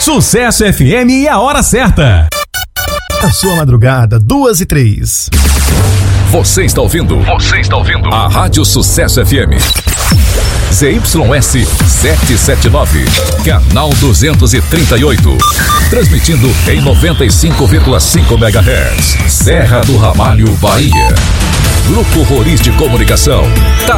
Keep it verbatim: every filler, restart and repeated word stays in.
Sucesso F M e a hora certa. A sua madrugada, duas e três. Você está ouvindo? Você está ouvindo? A Rádio Sucesso F M. Z Y S setecentos e setenta e nove, canal duzentos e trinta e oito. Transmitindo em noventa e cinco vírgula cinco megahertz. Serra do Ramalho, Bahia. Grupo Roriz de Comunicação.